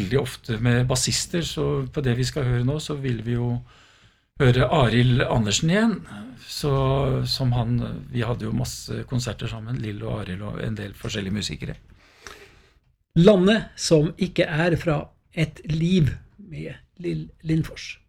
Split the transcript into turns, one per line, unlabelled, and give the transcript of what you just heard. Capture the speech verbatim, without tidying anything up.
veldig ofte med bassister, så på det vi skal høre nå, så vil vi jo høre Arild Andersen igjen, så, som han, vi hadde jo masse konserter sammen, Lill og Arild og en del forskjellige musikere.
Landet som ikke er fra et liv med Lill Lindfors.